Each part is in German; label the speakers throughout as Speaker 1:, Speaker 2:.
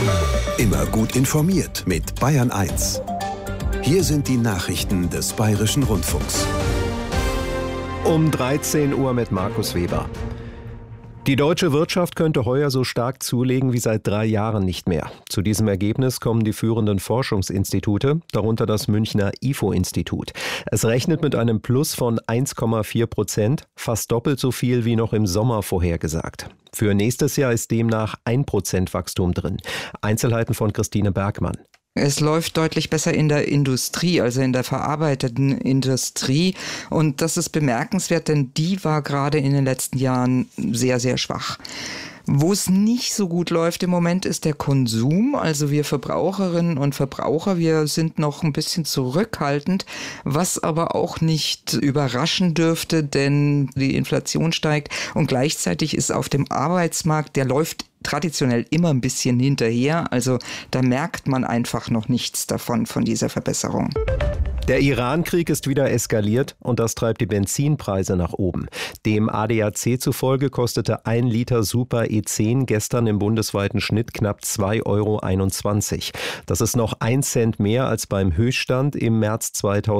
Speaker 1: Immer gut informiert mit Bayern 1. Hier sind die Nachrichten des Bayerischen Rundfunks.
Speaker 2: Um 13 Uhr mit Markus Weber. Die deutsche Wirtschaft könnte heuer so stark zulegen wie seit 3 Jahren nicht mehr. Zu diesem Ergebnis kommen die führenden Forschungsinstitute, darunter das Münchner IFO-Institut. Es rechnet mit einem Plus von 1,4%, fast doppelt so viel wie noch im Sommer vorhergesagt. Für nächstes Jahr ist demnach 1% Wachstum drin. Einzelheiten von Christine Bergmann.
Speaker 3: Es läuft deutlich besser in der Industrie, also in der verarbeitenden Industrie. Und das ist bemerkenswert, denn die war gerade in den letzten Jahren sehr, sehr schwach. Wo es nicht so gut läuft im Moment ist der Konsum. Also wir Verbraucherinnen und Verbraucher, wir sind noch ein bisschen zurückhaltend, was aber auch nicht überraschen dürfte, denn die Inflation steigt und gleichzeitig ist auf dem Arbeitsmarkt, der läuft traditionell immer ein bisschen hinterher. Also da merkt man einfach noch nichts davon, von dieser Verbesserung.
Speaker 2: Der Iran-Krieg ist wieder eskaliert und das treibt die Benzinpreise nach oben. Dem ADAC zufolge kostete 1 Liter Super E10 gestern im bundesweiten Schnitt knapp 2,21 €. Das ist noch 1 Cent mehr als beim Höchststand im März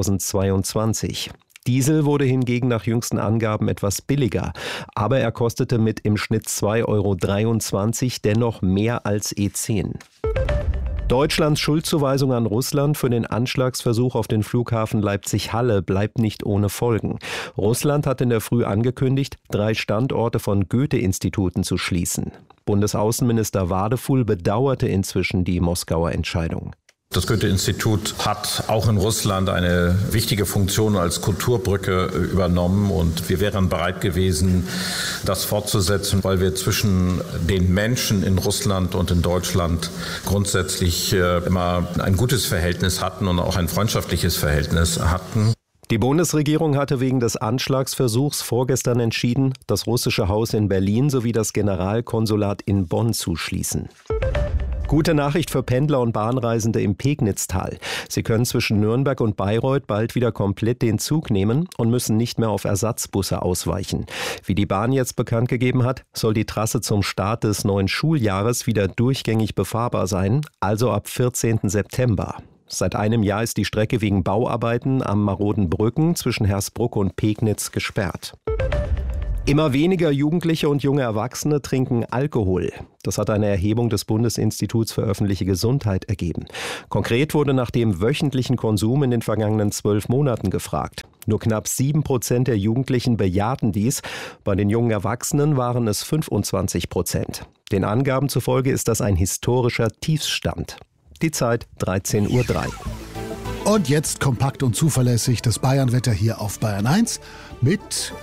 Speaker 2: 2022. Diesel wurde hingegen nach jüngsten Angaben etwas billiger, aber er kostete mit im Schnitt 2,23 € dennoch mehr als E10. Deutschlands Schuldzuweisung an Russland für den Anschlagsversuch auf den Flughafen Leipzig-Halle bleibt nicht ohne Folgen. Russland hat in der Früh angekündigt, 3 Standorte von Goethe-Instituten zu schließen. Bundesaußenminister Wadefuhl bedauerte inzwischen die Moskauer Entscheidung.
Speaker 4: Das Goethe-Institut hat auch in Russland eine wichtige Funktion als Kulturbrücke übernommen und wir wären bereit gewesen, das fortzusetzen, weil wir zwischen den Menschen in Russland und in Deutschland grundsätzlich immer ein gutes Verhältnis hatten und auch ein freundschaftliches Verhältnis hatten.
Speaker 2: Die Bundesregierung hatte wegen des Anschlagsversuchs vorgestern entschieden, das russische Haus in Berlin sowie das Generalkonsulat in Bonn zu schließen. Gute Nachricht für Pendler und Bahnreisende im Pegnitztal. Sie können zwischen Nürnberg und Bayreuth bald wieder komplett den Zug nehmen und müssen nicht mehr auf Ersatzbusse ausweichen. Wie die Bahn jetzt bekannt gegeben hat, soll die Trasse zum Start des neuen Schuljahres wieder durchgängig befahrbar sein, also ab 14. September. Seit einem Jahr ist die Strecke wegen Bauarbeiten am maroden Brücken zwischen Hersbruck und Pegnitz gesperrt. Immer weniger Jugendliche und junge Erwachsene trinken Alkohol. Das hat eine Erhebung des Bundesinstituts für öffentliche Gesundheit ergeben. Konkret wurde nach dem wöchentlichen Konsum in den vergangenen 12 Monaten gefragt. Nur knapp 7% der Jugendlichen bejahten dies. Bei den jungen Erwachsenen waren es 25%. Den Angaben zufolge ist das ein historischer Tiefsstand. Die Zeit 13:03 Uhr.
Speaker 5: Und jetzt kompakt und zuverlässig das Bayernwetter hier auf Bayern 1 mit...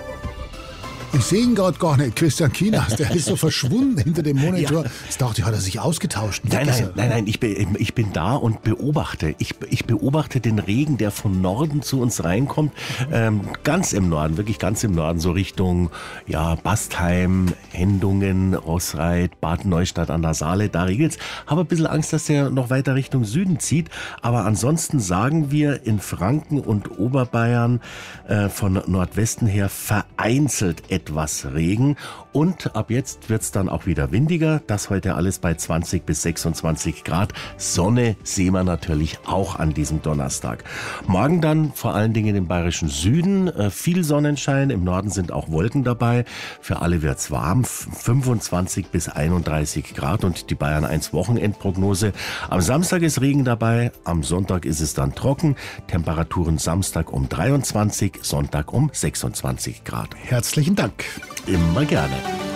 Speaker 5: Ich sehe ihn gerade gar nicht, Christian Kienast, der ist so verschwunden hinter dem Monitor.
Speaker 6: Ja.
Speaker 5: Ich dachte, hat er sich ausgetauscht?
Speaker 6: Nein, ich bin da und beobachte. Ich beobachte den Regen, der von Norden zu uns reinkommt. Ganz im Norden, wirklich ganz im Norden, so Richtung Bastheim, Hendungen, Roßreit, Bad Neustadt an der Saale. Da regelt's. Habe ein bisschen Angst, dass der noch weiter Richtung Süden zieht. Aber ansonsten sagen wir in Franken und Oberbayern von Nordwesten her vereinzelt etwas Regen und ab jetzt wird's dann auch wieder windiger. Das heute alles bei 20 bis 26 Grad. Sonne sehen wir natürlich auch an diesem Donnerstag. Morgen dann vor allen Dingen im bayerischen Süden viel Sonnenschein. Im Norden sind auch Wolken dabei. Für alle wird's warm. 25 bis 31 Grad und die Bayern 1 Wochenendprognose. Am Samstag ist Regen dabei. Am Sonntag ist es dann trocken. Temperaturen Samstag um 23, Sonntag um 26 Grad.
Speaker 5: Herzlichen Dank.
Speaker 6: Immer gerne.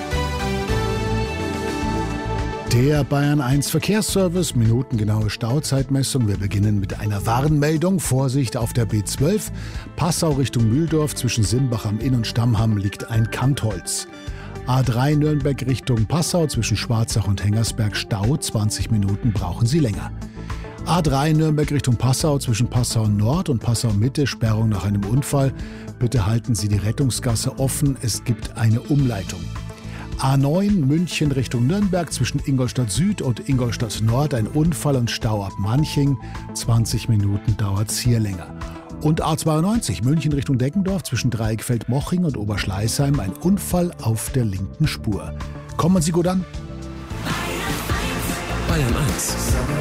Speaker 5: Der Bayern 1 Verkehrsservice, minutengenaue Stauzeitmessung. Wir beginnen mit einer Warnmeldung. Vorsicht auf der B12. Passau Richtung Mühldorf zwischen Simbach am Inn und Stammham liegt ein Kantholz. A3 Nürnberg Richtung Passau zwischen Schwarzach und Hengersberg Stau. 20 Minuten brauchen Sie länger. A3 Nürnberg Richtung Passau zwischen Passau Nord und Passau Mitte, Sperrung nach einem Unfall. Bitte halten Sie die Rettungsgasse offen, es gibt eine Umleitung. A9 München Richtung Nürnberg zwischen Ingolstadt Süd und Ingolstadt Nord, ein Unfall und Stau ab Manching. 20 Minuten dauert's hier länger. Und A92 München Richtung Deggendorf zwischen Dreieckfeld-Moching und Oberschleißheim, ein Unfall auf der linken Spur. Kommen Sie gut an?
Speaker 1: Bayern 1.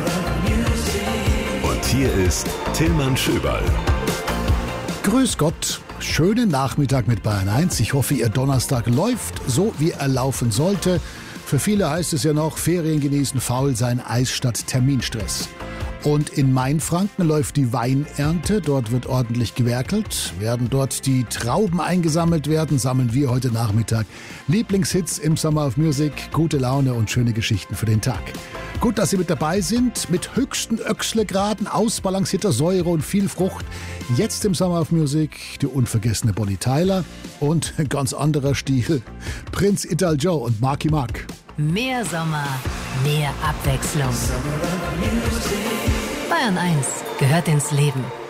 Speaker 1: Und hier ist Tillmann Schöberl.
Speaker 5: Grüß Gott, schönen Nachmittag mit Bayern 1. Ich hoffe, Ihr Donnerstag läuft so, wie er laufen sollte. Für viele heißt es ja noch, Ferien genießen, faul sein, Eis statt Terminstress. Und in Mainfranken läuft die Weinernte, dort wird ordentlich gewerkelt. Werden dort die Trauben eingesammelt werden, sammeln wir heute Nachmittag Lieblingshits im Summer of Music, gute Laune und schöne Geschichten für den Tag. Gut, dass Sie mit dabei sind, mit höchsten Öchslegraden, ausbalancierter Säure und viel Frucht. Jetzt im Summer of Music die unvergessene Bonnie Tyler und ganz anderer Stil, Prinz Ital Joe und Marky Mark.
Speaker 7: Mehr Sommer, mehr Abwechslung. Bayern 1 gehört ins Leben.